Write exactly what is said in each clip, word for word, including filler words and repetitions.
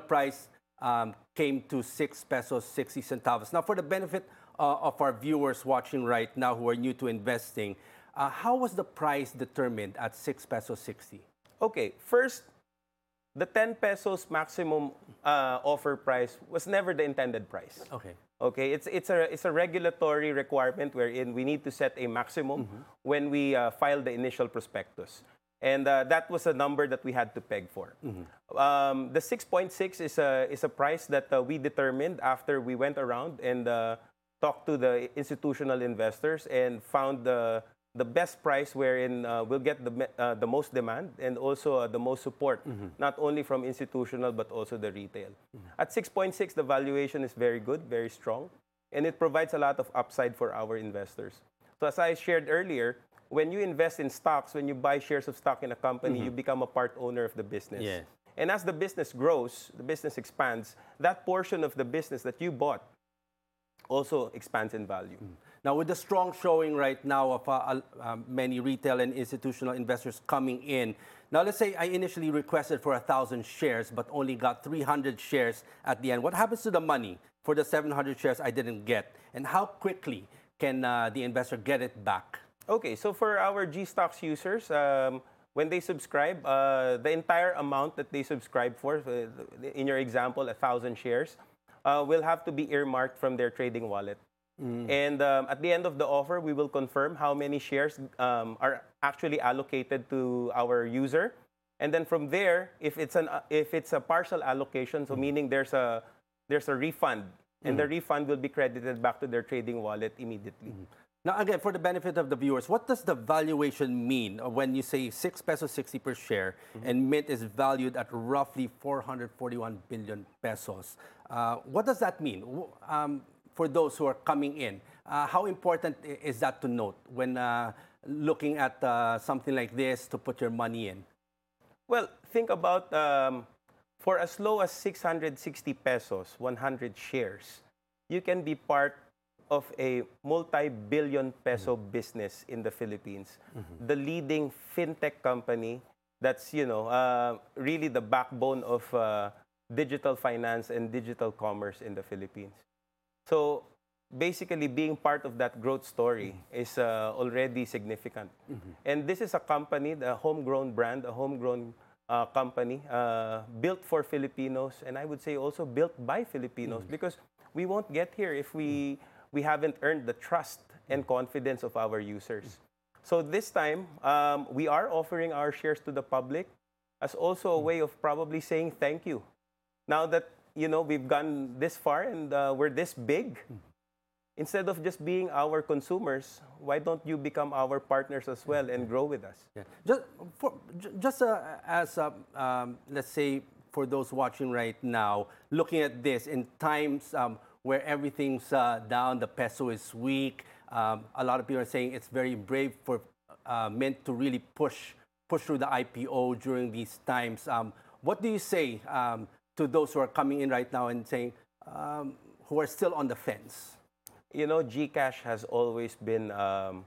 price um, came to six pesos sixty centavos. Now, for the benefit uh, of our viewers watching right now who are new to investing, uh, how was the price determined at six pesos sixty? Okay, first, the ten pesos maximum uh, offer price was never the intended price. Okay. Okay, it's it's a it's a regulatory requirement wherein we need to set a maximum mm-hmm. when we uh, file the initial prospectus, and uh, that was a number that we had to peg for. Mm-hmm. um, the six point six is a is a price that uh, we determined after we went around and uh, talked to the institutional investors and found the the best price wherein uh, we'll get the uh, the most demand and also uh, the most support, mm-hmm. not only from institutional but also the retail. Mm-hmm. At six point six, the valuation is very good, very strong, and it provides a lot of upside for our investors. So as I shared earlier, when you invest in stocks, when you buy shares of stock in a company, mm-hmm. you become a part owner of the business. Yeah. And as the business grows, the business expands, that portion of the business that you bought also expands in value. Mm. Now, with the strong showing right now of uh, uh, many retail and institutional investors coming in, now let's say I initially requested for one thousand shares but only got three hundred shares at the end. What happens to the money for the seven hundred shares I didn't get? And how quickly can uh, the investor get it back? Okay, so for our G-Stocks users, um, when they subscribe, uh, the entire amount that they subscribe for, uh, in your example, one thousand shares, uh, will have to be earmarked from their trading wallet. Mm. And um, at the end of the offer, we will confirm how many shares um, are actually allocated to our user. And then from there, if it's an uh, if it's a partial allocation, so mm. meaning there's a there's a refund, and mm. the refund will be credited back to their trading wallet immediately. Mm. Now, again, for the benefit of the viewers, what does the valuation mean when you say six pesos sixty per share mm-hmm. and Mint is valued at roughly four hundred forty-one billion pesos? Uh, what does that mean? Um, For those who are coming in, uh, how important is that to note when uh, looking at uh, something like this to put your money in? Well, think about um, for as low as six hundred sixty pesos, one hundred shares, you can be part of a multi-billion peso mm-hmm. business in the Philippines. Mm-hmm. The leading fintech company that's, you know, uh, really the backbone of uh, digital finance and digital commerce in the Philippines. So basically, being part of that growth story mm-hmm. is uh, already significant. Mm-hmm. And this is a company, a homegrown brand, a homegrown uh, company uh, built for Filipinos, and I would say also built by Filipinos, mm-hmm. because we won't get here if we, we haven't earned the trust and confidence of our users. Mm-hmm. So this time, um, we are offering our shares to the public as also a way of probably saying thank you. Now that you know, we've gone this far and uh, we're this big. Instead of just being our consumers, why don't you become our partners as well and grow with us? Yeah. Just, for, just uh, as, uh, um, let's say, for those watching right now, looking at this in times um, where everything's uh, down, the peso is weak, um, a lot of people are saying it's very brave for uh, Mint to really push, push through the I P O during these times. Um, what do you say um, to those who are coming in right now and saying, um, who are still on the fence? You know, GCash has always been, um,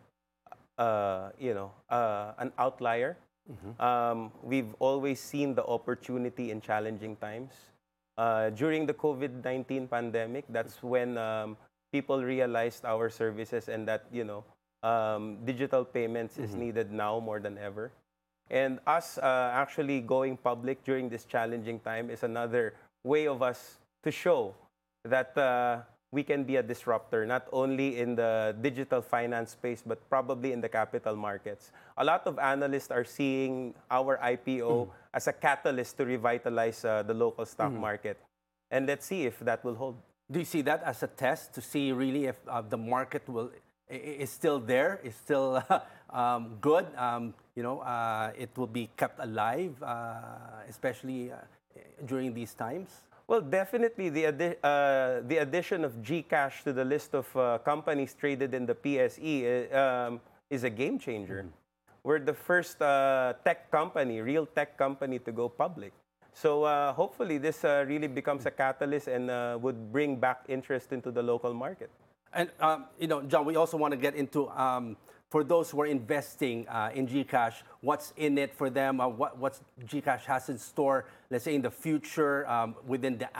uh, you know, uh, an outlier. Mm-hmm. um, we've always seen the opportunity in challenging times. Uh, during the COVID nineteen pandemic, that's when um, people realized our services and that, you know, um, digital payments mm-hmm. is needed now more than ever. And us uh, actually going public during this challenging time is another way of us to show that uh, we can be a disruptor, not only in the digital finance space, but probably in the capital markets. A lot of analysts are seeing our I P O mm. as a catalyst to revitalize uh, the local stock mm. market. And let's see if that will hold. Do you see that as a test to see really if uh, the market will is still there, is still uh, um, good? Um, you know, uh, it will be kept alive, uh, especially uh, during these times? Well, definitely the, addi uh, the addition of GCash to the list of uh, companies traded in the P S E uh, um, is a game changer. Mm-hmm. We're the first uh, tech company, real tech company to go public. So uh, hopefully this uh, really becomes a catalyst and uh, would bring back interest into the local market. And, um, you know, John, we also want to get into um, for those who are investing uh, in GCash, what's in it for them? Uh, what what's GCash has in store, let's say in the future um, within the